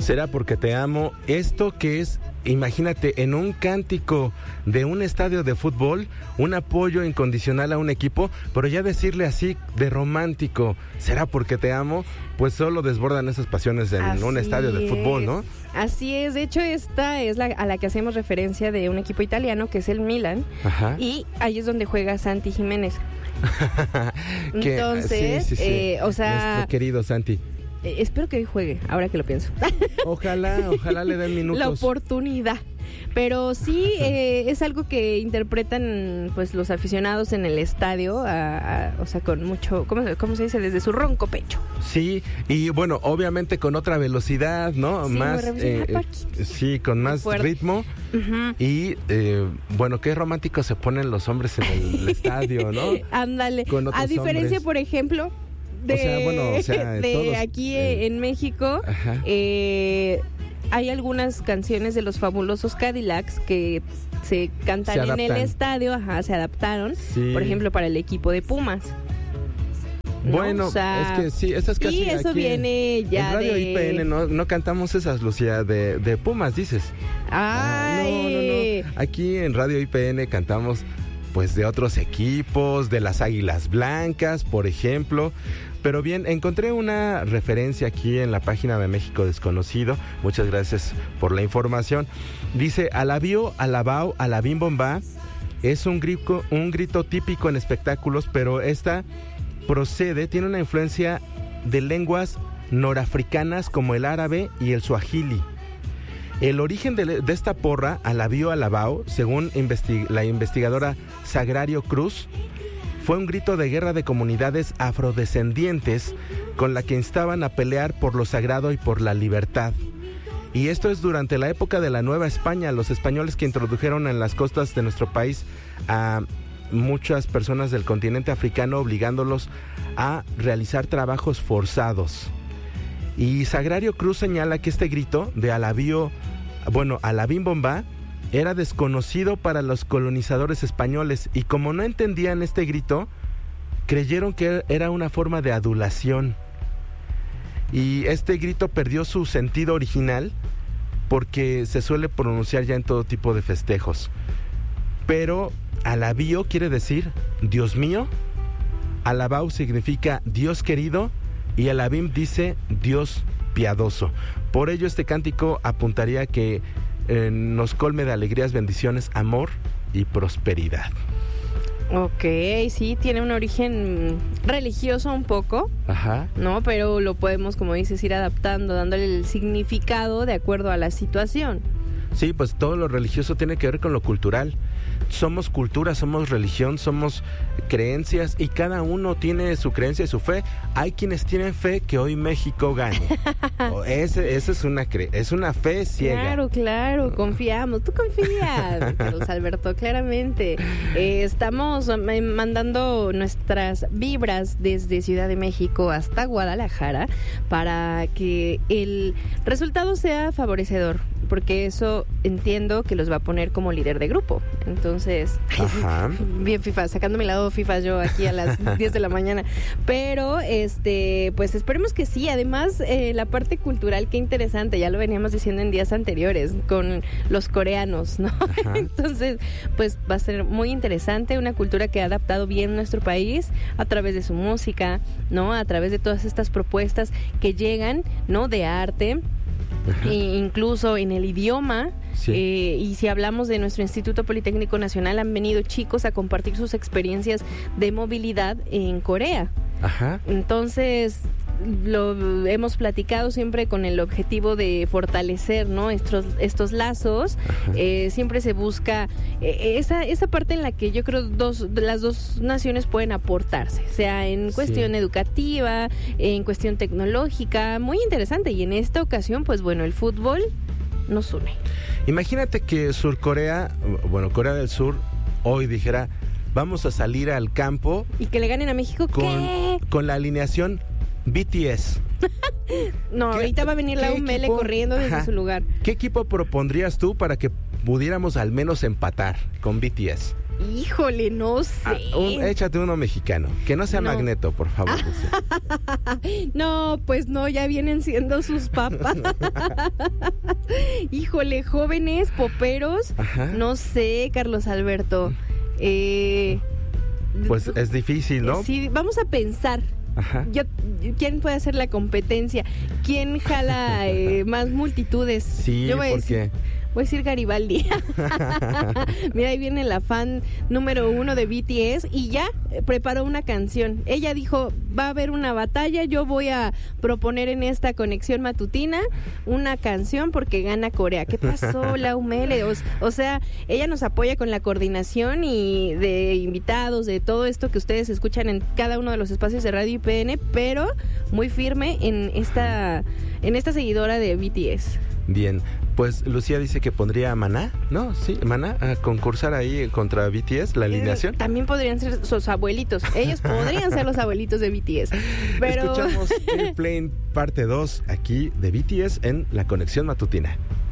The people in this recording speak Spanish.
Será porque te amo. Esto que es, imagínate, en un cántico de un estadio de fútbol, un apoyo incondicional a un equipo, pero ya decirle así de romántico, será porque te amo, pues solo desbordan esas pasiones en Así un estadio de fútbol, ¿no? Así es, de hecho esta es a la que hacemos referencia de un equipo italiano que es el Milan. Ajá. Y ahí es donde juega Santi Jiménez. Que, Entonces, sí. o sea, nuestro querido Santi. Espero que hoy juegue, ahora que lo pienso. Ojalá le den minutos. La oportunidad. Pero sí, es algo que interpretan pues los aficionados en el estadio, o sea, con mucho, ¿cómo se dice? Desde su ronco pecho. Sí, y bueno, obviamente con otra velocidad, ¿no? Sí, más, sí, con más ritmo. Uh-huh. Y bueno, qué románticos se ponen los hombres en el estadio, ¿no? Ándale. A diferencia, hombres. Por ejemplo, de todos, aquí en México, hay algunas canciones de los Fabulosos Cadillacs que se cantan en el estadio, se adaptaron, sí. Por ejemplo, para el equipo de Pumas. Bueno, o sea, es que sí, eso es casi. Y eso aquí viene ya en Radio IPN no cantamos esas, Lucía, de Pumas, dices. ¡Ay! No. Aquí en Radio IPN cantamos pues de otros equipos, de las Águilas Blancas, por ejemplo. Pero bien, encontré una referencia aquí en la página de México Desconocido. Muchas gracias por la información. Dice, alabío, alabao, alabim bomba. Es un grito típico en espectáculos, pero esta tiene una influencia de lenguas norafricanas como el árabe y el suajili. El origen de esta porra, alabío, alabao, según la investigadora Sagrario Cruz, fue un grito de guerra de comunidades afrodescendientes con la que instaban a pelear por lo sagrado y por la libertad. Y esto es durante la época de la Nueva España, los españoles que introdujeron en las costas de nuestro país a muchas personas del continente africano, obligándolos a realizar trabajos forzados. Y Sagrario Cruz señala que este grito de alabío, alabim bomba, era desconocido para los colonizadores españoles, y como no entendían este grito, creyeron que era una forma de adulación. Y este grito perdió su sentido original porque se suele pronunciar ya en todo tipo de festejos. Pero alabío quiere decir Dios mío, alabao significa Dios querido, y alabim dice Dios piadoso. Por ello este cántico apuntaría que nos colme de alegrías, bendiciones, amor y prosperidad. Ok, sí, tiene un origen religioso un poco, Ajá. ¿no? Pero lo podemos, como dices, ir adaptando, dándole el significado de acuerdo a la situación. Sí, pues todo lo religioso tiene que ver con lo cultural. Somos cultura, somos religión, somos creencias, y cada uno tiene su creencia y su fe. Hay quienes tienen fe que hoy México gane. Esa es una fe ciega. Claro, confiamos. Tú confías, Carlos Alberto, claramente. Estamos mandando nuestras vibras desde Ciudad de México hasta Guadalajara para que el resultado sea favorecedor, porque eso entiendo que los va a poner como líder de grupo. Entonces, bien FIFA, sacando mi lado FIFA yo aquí a las 10 de la mañana. Pero, pues esperemos que sí. Además, la parte cultural, qué interesante, ya lo veníamos diciendo en días anteriores, con los coreanos, ¿no? Entonces, pues va a ser muy interesante, una cultura que ha adaptado bien nuestro país a través de su música, ¿no? A través de todas estas propuestas que llegan, ¿no? De arte. Incluso en el idioma, sí. Y si hablamos de nuestro Instituto Politécnico Nacional, han venido chicos a compartir sus experiencias de movilidad en Corea. Ajá. Entonces, lo hemos platicado siempre con el objetivo de fortalecer, ¿no? estos lazos. Siempre se busca esa parte en la que yo creo las dos naciones pueden aportarse, sea en cuestión educativa, en cuestión tecnológica, muy interesante. Y en esta ocasión, pues bueno, el fútbol nos une. Imagínate que Corea del Sur hoy dijera, vamos a salir al campo y que le ganen a México con la alineación BTS. No, ahorita va a venir la UML corriendo desde su lugar. ¿Qué equipo propondrías tú para que pudiéramos al menos empatar con BTS? Híjole, no sé. Échate uno mexicano, que no sea Magneto, por favor, Lucía. No, pues no, ya vienen siendo sus papás. Híjole, jóvenes, poperos. Ajá. No sé, Carlos Alberto. Pues es difícil, ¿no? Sí, vamos a pensar. Ajá. ¿Quién puede hacer la competencia? ¿Quién jala más multitudes? Sí, Yo voy a decir Garibaldi. Mira, ahí viene la fan número 1 de BTS y ya preparó una canción. Ella dijo, va a haber una batalla, yo voy a proponer en esta conexión matutina una canción porque gana Corea. ¿Qué pasó, Lau Mele? O sea, ella nos apoya con la coordinación y de invitados, de todo esto que ustedes escuchan en cada uno de los espacios de Radio IPN, pero muy firme en esta seguidora de BTS. Bien, pues Lucía dice que pondría a Maná, ¿no? Sí, Maná a concursar ahí contra BTS, la alineación. También podrían ser sus abuelitos. Ellos podrían ser los abuelitos de BTS. Pero... Escuchamos Airplane parte 2 aquí de BTS en La Conexión Matutina.